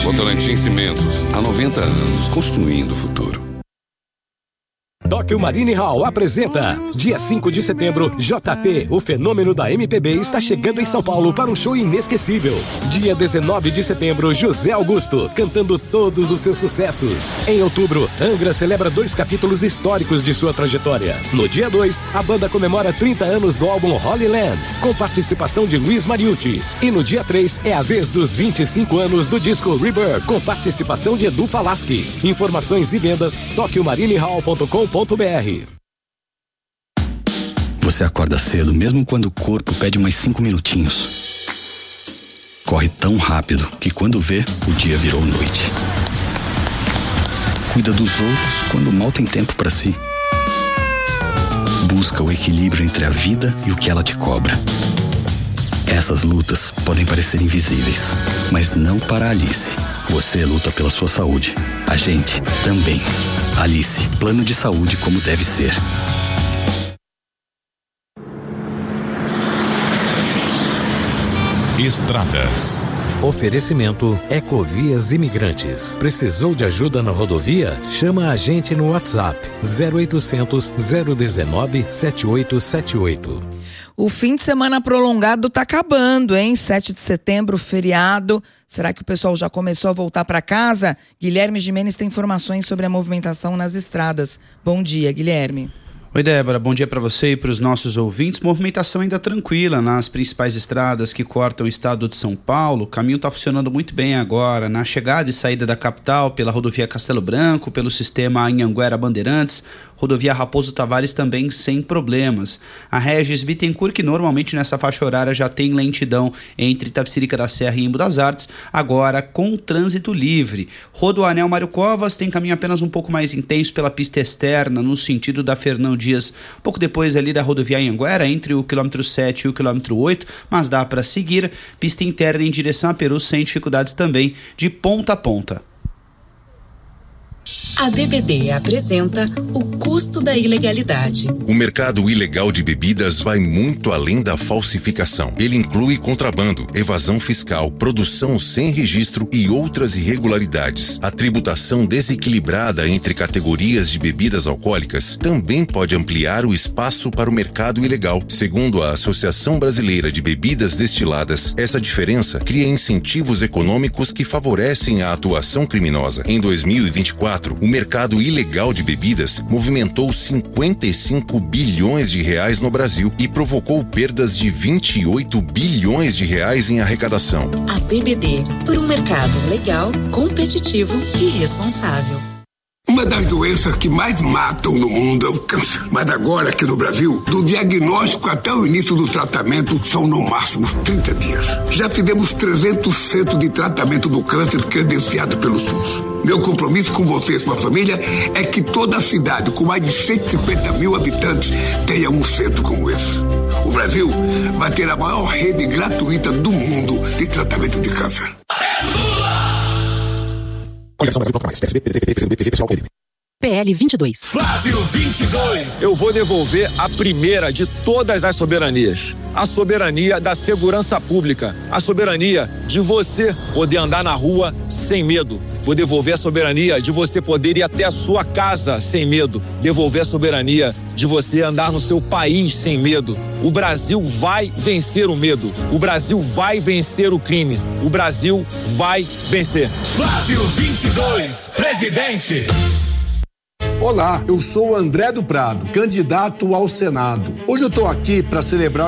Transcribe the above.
Votorantim Cimentos, há 90 anos, construindo o futuro. Tóquio Marine Hall apresenta dia 5 de setembro, JP, o fenômeno da MPB, está chegando em São Paulo para um show inesquecível. Dia 19 de setembro, José Augusto, cantando todos os seus sucessos. Em outubro, Angra celebra 2 capítulos históricos de sua trajetória. No dia 2, a banda comemora 30 anos do álbum Holy Land, com participação de Luiz Mariucci. E no dia 3, é a vez dos 25 anos do disco Rebirth, com participação de Edu Falaschi. Informações e vendas, tokyomarinehall.com.br. Você acorda cedo, mesmo quando o corpo pede mais 5 minutinhos. Corre tão rápido que quando vê, o dia virou noite. Cuida dos outros quando mal tem tempo para si. Busca o equilíbrio entre a vida e o que ela te cobra. Essas lutas podem parecer invisíveis, mas não para a Alice. Você luta pela sua saúde. A gente também. Alice, plano de saúde como deve ser. Estradas. Oferecimento Ecovias Imigrantes. Precisou de ajuda na rodovia? Chama a gente no WhatsApp 0800 019 7878. O fim de semana prolongado tá acabando, hein? 7 de setembro, feriado. Será que o pessoal já começou a voltar para casa? Guilherme Gimenez tem informações sobre a movimentação nas estradas. Bom dia, Guilherme. Oi, Débora, bom dia para você e para os nossos ouvintes. Movimentação ainda tranquila nas principais estradas que cortam o estado de São Paulo. O caminho está funcionando muito bem agora, na chegada e saída da capital, pela rodovia Castelo Branco, pelo sistema Anhanguera Bandeirantes, rodovia Raposo Tavares também sem problemas. A Regis Bittencourt, que normalmente nessa faixa horária já tem lentidão entre Itapecerica da Serra e Embu das Artes, agora com trânsito livre. Rodoanel Mário Covas tem caminho apenas um pouco mais intenso pela pista externa, no sentido da Fernão Dias, pouco depois ali da rodovia Anhanguera, entre o quilômetro 7 e o quilômetro 8, mas dá para seguir. Pista interna em direção a Peru sem dificuldades também, de ponta a ponta. A BBD apresenta o custo da ilegalidade. O mercado ilegal de bebidas vai muito além da falsificação. Ele inclui contrabando, evasão fiscal, produção sem registro e outras irregularidades. A tributação desequilibrada entre categorias de bebidas alcoólicas também pode ampliar o espaço para o mercado ilegal. Segundo a Associação Brasileira de Bebidas Destiladas, essa diferença cria incentivos econômicos que favorecem a atuação criminosa. Em 2024, o mercado ilegal de bebidas movimentou 55 bilhões de reais no Brasil e provocou perdas de 28 bilhões de reais em arrecadação. A BBD, por um mercado legal, competitivo e responsável. Uma das doenças que mais matam no mundo é o câncer. Mas agora, aqui no Brasil, do diagnóstico até o início do tratamento, são no máximo 30 dias. Já fizemos 300 centros de tratamento do câncer credenciados pelo SUS. Meu compromisso com você e sua família é que toda a cidade, com mais de 150 mil habitantes, tenha um centro como esse. O Brasil vai ter a maior rede gratuita do mundo de tratamento de câncer. PL 22. Flávio 22. Eu vou devolver a primeira de todas as soberanias. A soberania da segurança pública. A soberania de você poder andar na rua sem medo. Vou devolver a soberania de você poder ir até a sua casa sem medo. Devolver a soberania de você andar no seu país sem medo. O Brasil vai vencer o medo. O Brasil vai vencer o crime. O Brasil vai vencer. Flávio 22, presidente. Olá, eu sou o André do Prado, candidato ao Senado. Hoje eu estou aqui para celebrar